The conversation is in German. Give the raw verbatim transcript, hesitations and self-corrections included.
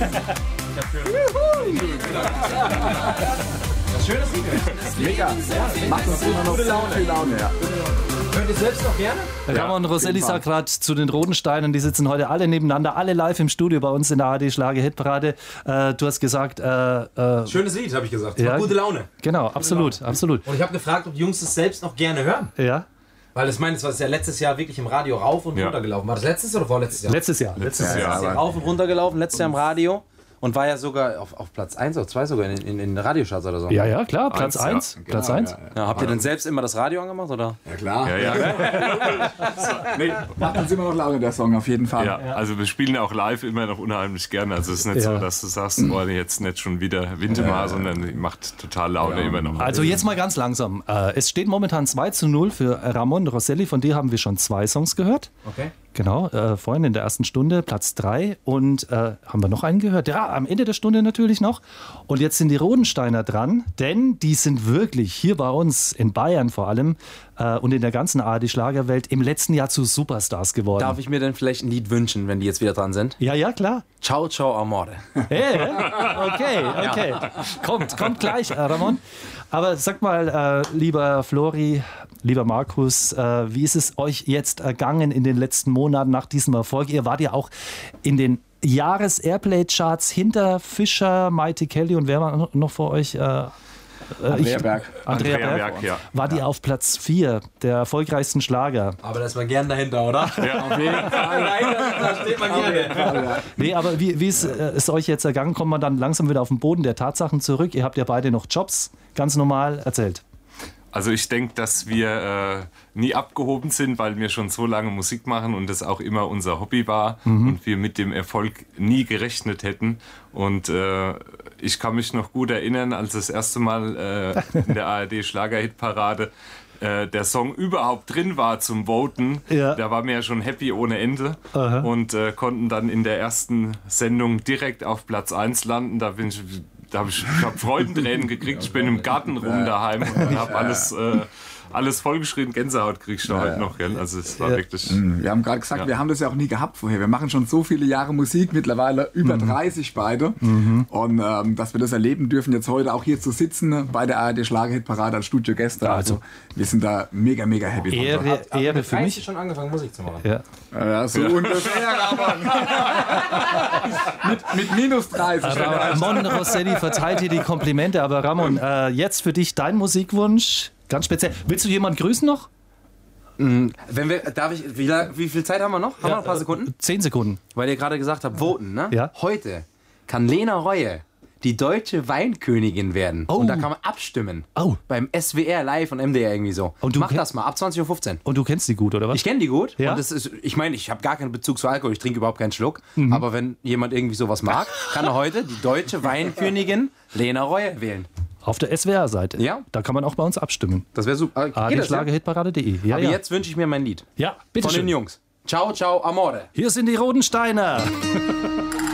Das schöne Lied. Mega. Macht uns immer noch viel Laune. Ja. Hört ihr selbst noch gerne? Ramon Rosselli sagt gerade zu den Rodensteinen, die sitzen heute alle nebeneinander, alle live im Studio bei uns in der A R D Schlager Hitparade. Äh, du hast gesagt... Äh, äh, Schönes Lied, habe ich gesagt. Ja, ja, gute Laune. Genau, absolut, Laune. absolut. Und ich habe gefragt, ob die Jungs es selbst noch gerne hören. Ja. Weil ich meine, das war ja letztes Jahr wirklich im Radio rauf und ja. runter gelaufen. War das letztes oder vorletztes Jahr? Letztes Jahr. Letztes Jahr. Letztes Jahr rauf und runter gelaufen, letztes Jahr im Radio. Und war ja sogar auf, auf Platz eins oder zwei sogar in, in, in den Radiocharts oder so. Ja, ja, klar, Platz eins. Ja. Platz Genau, eins. ja, Ja, habt ihr denn selbst immer das Radio angemacht, oder? Ja, klar. Ja, ja. Nee, macht uns immer noch Laune, der Song, auf jeden Fall. Ja, also wir spielen auch live immer noch unheimlich gerne. Also es ist nicht Ja. so, dass du sagst, oh, jetzt nicht schon wieder Wintermar, sondern die macht total Laune immer noch. Also jetzt mal ganz langsam. Äh, es steht momentan zwei zu null für Ramon Rosselli. Von dir haben wir schon zwei Songs gehört. Okay. Genau, äh, vorhin in der ersten Stunde Platz drei. Und äh, haben wir noch einen gehört? Ja, am Ende der Stunde natürlich noch. Und jetzt sind die Rodensteiner dran, denn die sind wirklich hier bei uns in Bayern vor allem äh, und in der ganzen A R D-Schlagerwelt im letzten Jahr zu Superstars geworden. Darf ich mir denn vielleicht ein Lied wünschen, wenn die jetzt wieder dran sind? Ja, ja, klar. Ciao, ciao, amore. Hey, okay, okay. Kommt, kommt gleich, äh, Ramon. Aber sag mal, äh, lieber Flori, lieber Markus, äh, wie ist es euch jetzt ergangen in den letzten Monaten nach diesem Erfolg? Ihr wart ja auch in den Jahres-Airplay-Charts hinter Fischer, Mighty Kelly und wer war noch vor euch? Äh, Andrea ich, Berg. Andrea, Andrea Berg. Berg, ja. War die auf Platz vier der erfolgreichsten Schlager. Aber da ist man gern dahinter, oder? Ja. Auf jeden Fall. Nein, da steht man gerne. Nee, aber wie, wie ist äh, es euch jetzt ergangen? Kommt man dann langsam wieder auf den Boden der Tatsachen zurück? Ihr habt ja beide noch Jobs, ganz normal. Erzählt. Also ich denke, dass wir äh, nie abgehoben sind, weil wir schon so lange Musik machen und das auch immer unser Hobby war mhm. und wir mit dem Erfolg nie gerechnet hätten. Und äh, ich kann mich noch gut erinnern, als das erste Mal äh, in der A R D Schlager-Hitparade äh, der Song überhaupt drin war zum Voten. Ja. Da waren wir ja schon happy ohne Ende. Aha. Und äh, konnten dann in der ersten Sendung direkt auf Platz eins landen. Da bin ich... Da habe ich, ich hab Freudentränen gekriegt. Ich bin im Garten rum daheim und habe alles, äh, alles vollgeschrieben. Gänsehaut krieg ich da heute noch. Gell? Also es war Ja. wirklich... Wir haben gerade gesagt, Ja. wir haben das ja auch nie gehabt vorher. Wir machen schon so viele Jahre Musik, mittlerweile über Mhm. dreißig beide. Mhm. Und ähm, dass wir das erleben dürfen, jetzt heute auch hier zu sitzen bei der A R D Schlager-Hitparade als Studiogäste. Also wir sind da mega, mega happy. drüber. Ehre, Ehre für mich. schon angefangen, Musik zu machen. Ja. Ja, so ungefähr, aber mit, mit minus dreißig. Ramon Rosselli verteilt hier die Komplimente, aber Ramon, äh, jetzt für dich dein Musikwunsch, ganz speziell. Willst du jemanden grüßen noch? Wenn wir, darf ich, wie, lang- wie viel Zeit haben wir noch? Haben wir noch ein paar Sekunden? Zehn Sekunden. Weil ihr gerade gesagt habt, voten, ne? Ja. Heute kann Lena Reue die deutsche Weinkönigin werden. Oh. Und da kann man abstimmen. Oh. Beim S W R Live und M D R irgendwie so. Und du Mach kenn- das mal, ab zwanzig Uhr fünfzehn. Und du kennst die gut, oder was? Ich kenne die gut. Ja? Und das ist, ich meine, ich habe gar keinen Bezug zu Alkohol. Ich trinke überhaupt keinen Schluck. Aber wenn jemand irgendwie sowas mag, kann er heute die deutsche Weinkönigin Lena Reue wählen. Auf der S W R-Seite. Ja. Da kann man auch bei uns abstimmen. Das wäre super. A R Geht D das, ja? Schlagerhitparade punkt de. Ja, Aber ja. jetzt wünsche ich mir mein Lied. Ja, bitte Von den schön. Jungs. Ciao, ciao, amore. Hier sind die Rodensteiner.